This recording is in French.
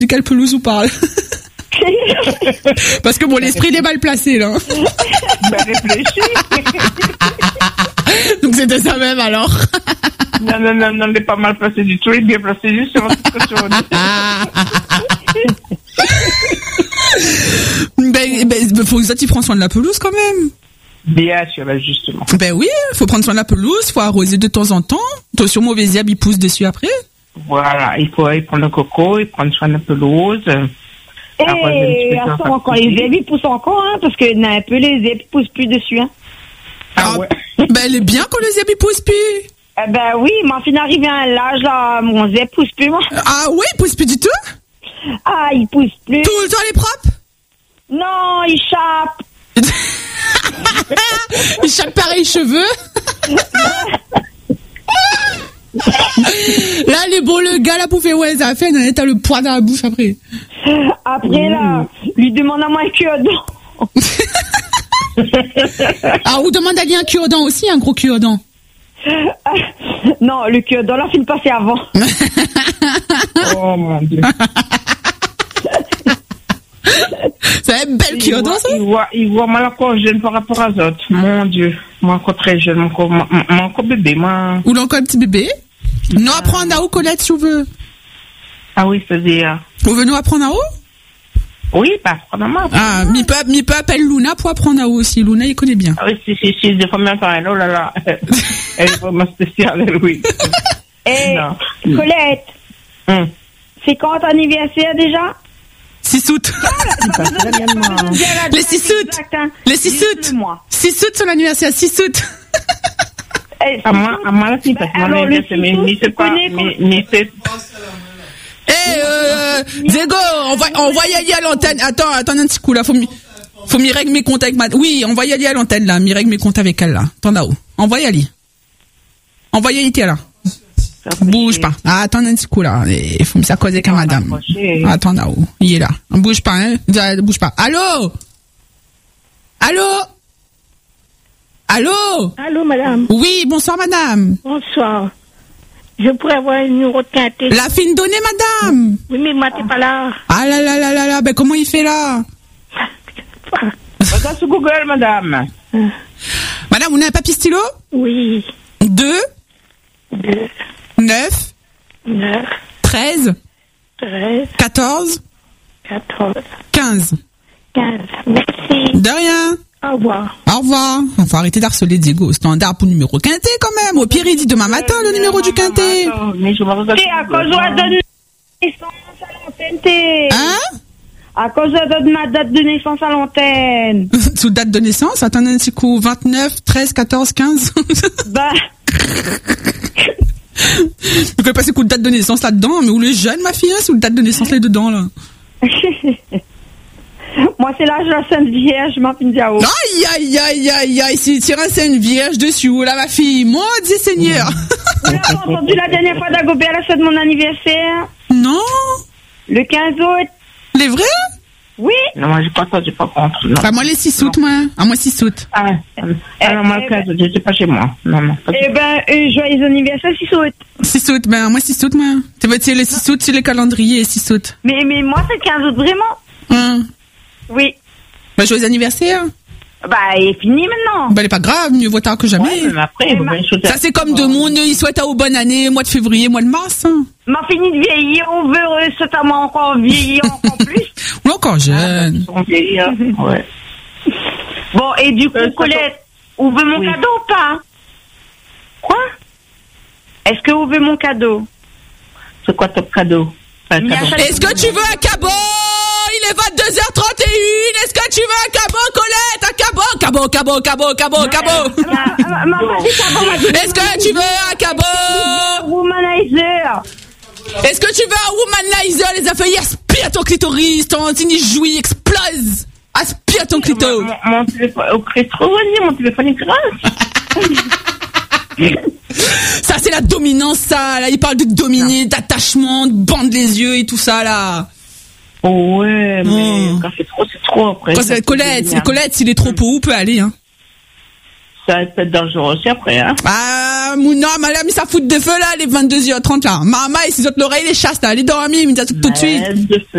De quelle pelouse on parle? Parce que bon, l'esprit il est mal placé, là. Ben, réfléchis. Donc c'était ça même, alors. Non, il n'est pas mal placé du tout, il est bien placé juste sur votre question. Faut que tu prends soin de la pelouse, quand même. Bien sûr, justement. Ben oui, faut prendre soin de la pelouse, faut arroser de temps en temps. Attention, mauvais herbe, il pousse dessus après. Voilà, il faut prendre le coco, il prend soin de la pelouse. Et quand les herbes ils poussent encore, hein, parce que un peu les herbes poussent plus dessus. Hein. Ah ouais. Ben elle est bien quand les herbes ils poussent plus. Ben oui, ma fille arrive à un âge là, mon zèbre pousse plus moi. Ah oui, il pousse plus du tout. Ah, il pousse plus. Tout le temps il est propre. Non, il chape. Il chape pareil cheveux. Là, les beaux, le gars, la bouffé, ouais, ça a fait, t'as le poids dans la bouche après. Après, là, lui demande à moi un cure-dent. Ah, ou demande à lui un cure-dent aussi, un gros cure-dent. Non, le cure-dent, là, il passé avant. Oh mon Dieu. C'est une belle cure-dent, ça? Il voit mal encore jeune par rapport aux autres. Mon Dieu. Moi, encore très jeune, encore bébé, moi. Ou là, encore un petit bébé? Nous apprendre à où, Colette, si tu veux? Ah oui, c'est-à-dire. Vous venez nous apprendre à où? Oui, pas vraiment. Ah, mi peut appeler Luna pour apprendre à où aussi. Luna, il connaît bien. Ah oui, si, de première temps, oh là là. Elle est vraiment spéciale, elle, oui. Eh, Colette. C'est quand ton anniversaire déjà? 6 août. Les 6 août. Les 6 août. 6 août, son anniversaire, 6 août. À moi, là, c'est parce que mon anniversaire, mais c'est pas, mais c'est... Diego, on va y aller à l'antenne. Attends un petit coup, là. Faut m'y régler mes comptes avec Oui, on va y aller à l'antenne, là. M'y régler mes comptes avec elle, là. Attends là-haut. On va y aller. On va y aller, là. Bouge pas. Ah, attends un petit coup, là. Il faut me s'accorder avec madame. Attends là-haut. Il est là. On bouge pas, hein. Bouge pas. Allô? Allô, madame. Oui, bonsoir, madame. Bonsoir. Je pourrais avoir un numéro de quintet. La fine donnée, madame. Oui, mais moi, t'es pas là. Ah là, ben comment il fait là? Regarde sur Google, madame. Madame, vous n'avez un papier stylo? Oui. 2 9 13 14 15. Merci. De rien. Au revoir. Au revoir. Faut arrêter d'harceler Diego. Standard pour le numéro quintet quand même. Au pire, il dit demain matin le numéro du quintet. Mais je me regarde. C'est à cause de la date de naissance à l'antenne. Hein? À cause de ma date de naissance à l'antenne. Sous date de naissance? Attendez un petit coup. 29, 13, 14, 15. Bah. Vous pouvez passer coup de date de naissance là-dedans, mais où les jeunes, ma fille, hein, sous le date de naissance les dedans, là. Moi, c'est l'âge de la Sainte Vierge, ma fille Diao. Aïe, si tu restes une vierge dessus, là, ma fille, moi, dis Seigneur. Vous l'avez entendu la dernière fois d'Agobert, la fête de mon anniversaire? Non. Le 15 août. Les vrais? Oui. Non, moi, j'ai pas contre. Enfin, moi, les 6 août, moi. Ah, moi, 6 août. Ah, alors, moi, le 15 août, j'étais pas chez moi. Non. Eh ben, joyeux anniversaire, 6 août. 6 août, ben, moi, 6 août, moi. Tu vois, c'est le 6 août sur le calendrier, 6 août. Mais moi, c'est le 15 août, vraiment? Oui. Ben, joyeux anniversaire. Bah, il est fini maintenant. Ben, il est pas grave, mieux vaut tard que jamais. Ouais, mais après, ça, c'est comme de monde, ils souhaitent à bonne année, mois de février, mois de mars. Hein. M'a fini de vieillir, on veut totalement encore vieillir encore plus. On est encore jeune. Ouais. Bon, et du coup, Colette, vous veut mon cadeau ou pas? Quoi? Est-ce que vous veut mon cadeau? C'est quoi ton cadeau? Est-ce que tu veux un cabot? Il est 22h31. Est-ce que tu veux un cabot, Colette? Un cabot? Est-ce que tu veux un cabot? Womanizer. Est-ce que tu veux un womanizer? Les affaires, aspire ton clitoris. Ton jouit explose. Aspire ton clito. Mon téléphone est grave. Ça, c'est la dominance, ça. Là, il parle de dominer, d'attachement, de bande les yeux et tout ça, là. Oh ouais, mais quand c'est trop après. Colette, s'il est trop haut, peut aller, hein. Ça peut être dangereux aussi après, hein. Ah, non, madame, ça fout de feu, là, les 22h30, là. Maman, et ses autres l'oreille, les chasse, là. Elle est dormie, il me dit tout de suite. De feu.